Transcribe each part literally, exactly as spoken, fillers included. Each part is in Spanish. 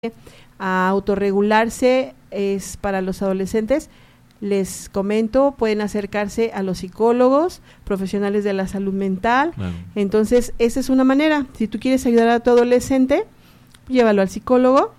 a autorregularse es para los adolescentes. Les comento, pueden acercarse a los psicólogos, profesionales de la salud mental. Claro. Entonces, esa es una manera. Si tú quieres ayudar a tu adolescente, llévalo al psicólogo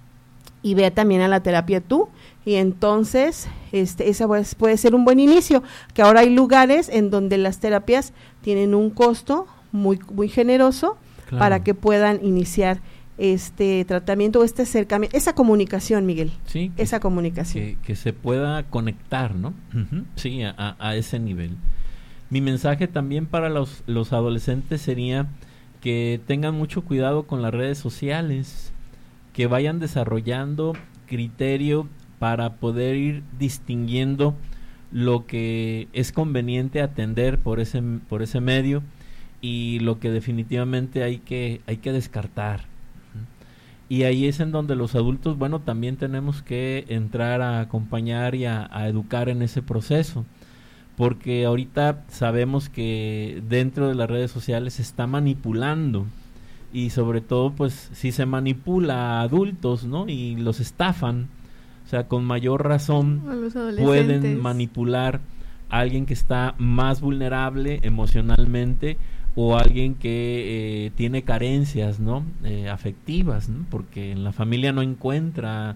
y ve también a la terapia tú. Y entonces, este, esa puede ser un buen inicio. Que ahora hay lugares en donde las terapias tienen un costo muy, muy generoso, claro, para que puedan iniciar este tratamiento o este acercamiento, esa comunicación, Miguel, sí, esa que, comunicación. Que, que se pueda conectar, ¿no? Uh-huh. Sí, a, a ese nivel. Mi mensaje también para los, los adolescentes sería que tengan mucho cuidado con las redes sociales, que vayan desarrollando criterio para poder ir distinguiendo lo que es conveniente atender por ese, por ese medio y lo que definitivamente hay que, hay que descartar. Y ahí es en donde los adultos, bueno, también tenemos que entrar a acompañar y a, a educar en ese proceso, porque ahorita sabemos que dentro de las redes sociales se está manipulando y sobre todo, pues, si se manipula a adultos, ¿no? Y los estafan, o sea, con mayor razón pueden manipular a alguien que está más vulnerable emocionalmente o alguien que eh, tiene carencias, ¿no? Eh, afectivas, ¿no? Porque en la familia no encuentra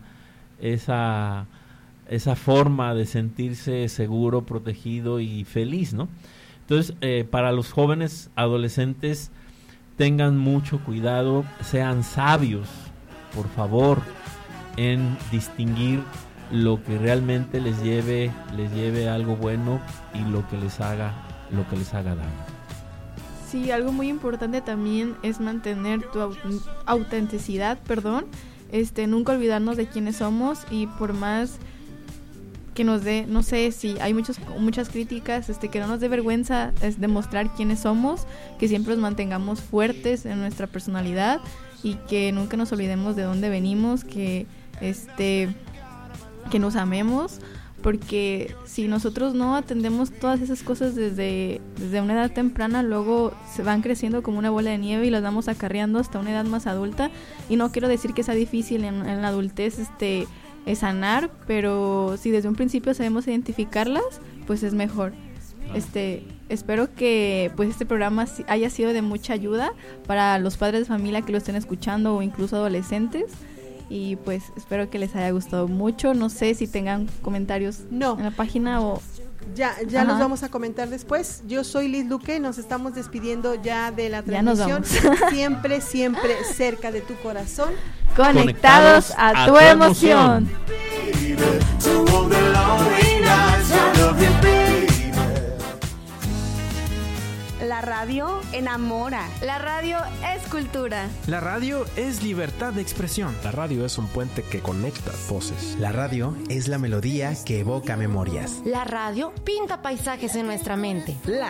esa esa forma de sentirse seguro, protegido y feliz, ¿no? Entonces, eh, para los jóvenes adolescentes, tengan mucho cuidado, sean sabios, por favor, en distinguir lo que realmente les lleve les lleve a algo bueno y lo que les haga lo que les haga daño. Sí, algo muy importante también es mantener tu aut- autenticidad, perdón, este, nunca olvidarnos de quiénes somos y por más que nos dé, no sé si hay muchos, muchas críticas, este, que no nos dé vergüenza es demostrar quiénes somos, que siempre nos mantengamos fuertes en nuestra personalidad y que nunca nos olvidemos de dónde venimos, que, este, que nos amemos. Porque si nosotros no atendemos todas esas cosas desde, desde una edad temprana, luego se van creciendo como una bola de nieve y las vamos acarreando hasta una edad más adulta. Y no quiero decir que sea difícil en, en la adultez este, es sanar, pero si desde un principio sabemos identificarlas, pues es mejor. Este, espero que pues este programa haya sido de mucha ayuda para los padres de familia que lo estén escuchando o incluso adolescentes. Y pues espero que les haya gustado mucho. No sé si tengan comentarios no. en la página o... Ya, ya los vamos a comentar después. Yo soy Liz Luque, nos estamos despidiendo ya de la transmisión. Siempre, siempre cerca de tu corazón. Conectados, Conectados a, a tu, tu emoción. emoción. La radio enamora. La radio es cultura. La radio es libertad de expresión. La radio es un puente que conecta voces. La radio es la melodía que evoca memorias. La radio pinta paisajes en nuestra mente. La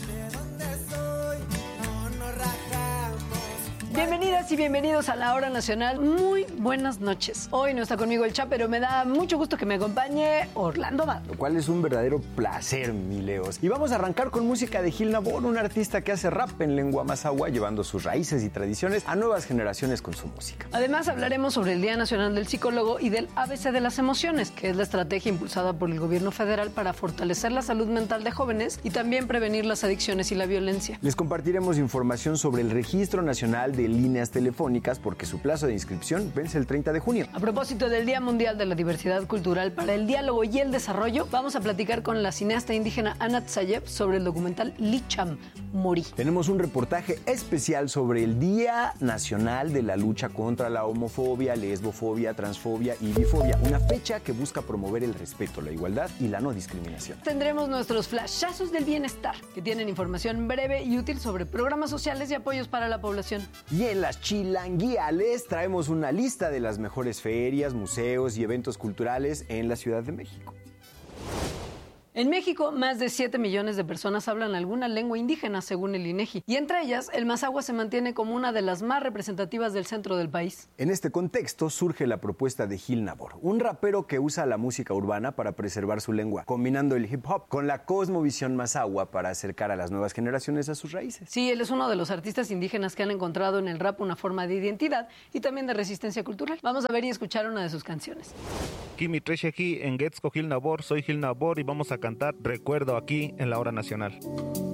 Bienvenidas y bienvenidos a la Hora Nacional. Muy buenas noches. Hoy no está conmigo el Cha, pero me da mucho gusto que me acompañe Orlando Abad. Lo cual es un verdadero placer, mi Leos. Y vamos a arrancar con música de Gil Nabor, un artista que hace rap en lengua mazahua, llevando sus raíces y tradiciones a nuevas generaciones con su música. Además, hablaremos sobre el Día Nacional del Psicólogo y del A B C de las Emociones, que es la estrategia impulsada por el gobierno federal para fortalecer la salud mental de jóvenes y también prevenir las adicciones y la violencia. Les compartiremos información sobre el Registro Nacional de Líneas Telefónicas porque su plazo de inscripción vence el treinta de junio. A propósito del Día Mundial de la Diversidad Cultural para el Diálogo y el Desarrollo, vamos a platicar con la cineasta indígena Anat Sayeb sobre el documental Licham, Morí. Tenemos un reportaje especial sobre el Día Nacional de la Lucha contra la Homofobia, Lesbofobia, Transfobia y Bifobia, una fecha que busca promover el respeto, la igualdad y la no discriminación. Tendremos nuestros flashazos del bienestar, que tienen información breve y útil sobre programas sociales y apoyos para la población. Y en las chilanguiales traemos una lista de las mejores ferias, museos y eventos culturales en la Ciudad de México. En México, más de siete millones de personas hablan alguna lengua indígena, según el INEGI, y entre ellas, el mazahua se mantiene como una de las más representativas del centro del país. En este contexto surge la propuesta de Gil Nabor, un rapero que usa la música urbana para preservar su lengua, combinando el hip hop con la cosmovisión mazahua para acercar a las nuevas generaciones a sus raíces. Sí, él es uno de los artistas indígenas que han encontrado en el rap una forma de identidad y también de resistencia cultural. Vamos a ver y escuchar una de sus canciones. Kimi Treshi aquí en Getsko Gil Nabor, soy Gil Nabor y vamos a cantar Recuerdo aquí en la Hora Nacional.